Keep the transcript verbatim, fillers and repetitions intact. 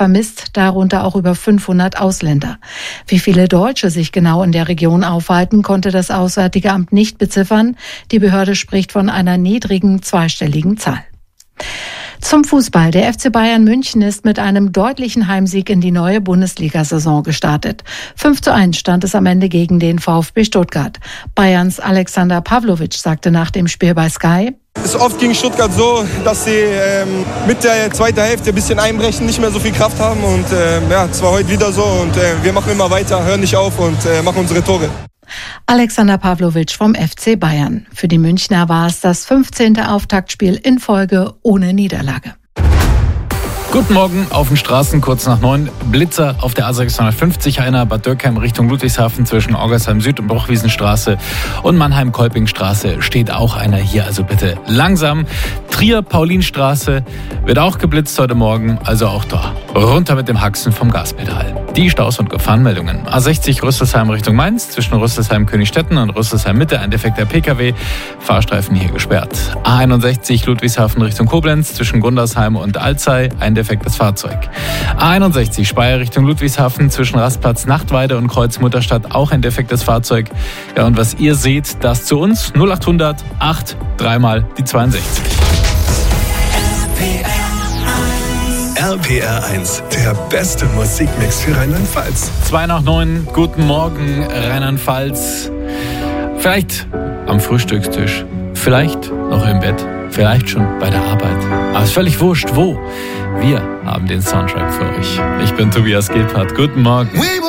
vermisst, darunter auch über fünfhundert Ausländer. Wie viele Deutsche sich genau in der Region aufhalten, konnte das Auswärtige Amt nicht beziffern. Die Behörde spricht von einer niedrigen zweistelligen Zahl. Zum Fußball. Der F C Bayern München ist mit einem deutlichen Heimsieg in die neue Bundesliga-Saison gestartet. fünf zu eins stand es am Ende gegen den VfB Stuttgart. Bayerns Alexander Pavlovic sagte nach dem Spiel bei Sky: Es ist oft gegen Stuttgart so, dass sie ähm, mit der zweiten Hälfte ein bisschen einbrechen, nicht mehr so viel Kraft haben. Und äh, ja, es war heute wieder so. Und äh, wir machen immer weiter, hören nicht auf und äh, machen unsere Tore. Alexander Pavlovic vom F C Bayern. Für die Münchner war es das fünfzehnte Auftaktspiel in Folge ohne Niederlage. Guten Morgen auf den Straßen, kurz nach neun. Blitzer auf der A sechshundertfünfzig, einer Bad Dürkheim Richtung Ludwigshafen zwischen Orgersheim Süd und Bruchwiesenstraße und Mannheim-Kolpingstraße steht auch einer hier, also bitte langsam. Trier-Paulinstraße wird auch geblitzt heute Morgen, also auch da. Runter mit dem Haxen vom Gaspedal. Die Staus- und Gefahrenmeldungen. A sechzig Rüsselsheim Richtung Mainz, zwischen Rüsselsheim-Königstetten und Rüsselsheim-Mitte ein defekter P K W. Fahrstreifen hier gesperrt. A einundsechzig Ludwigshafen Richtung Koblenz, zwischen Gundersheim und Alzey ein defektes Fahrzeug. A einundsechzig Speyer Richtung Ludwigshafen, zwischen Rastplatz Nachtweide und Kreuz Mutterstadt auch ein defektes Fahrzeug. Ja, und was ihr seht, das zu uns null achthundert acht dreimal die zweiundsechzig. R P R eins, der beste Musikmix für Rheinland-Pfalz. Zwei nach neun, guten Morgen Rheinland-Pfalz. Vielleicht am Frühstückstisch, vielleicht noch im Bett, vielleicht schon bei der Arbeit. Aber es ist völlig wurscht, wo. Wir haben den Soundtrack für euch. Ich bin Tobias Gebhardt. Guten Morgen.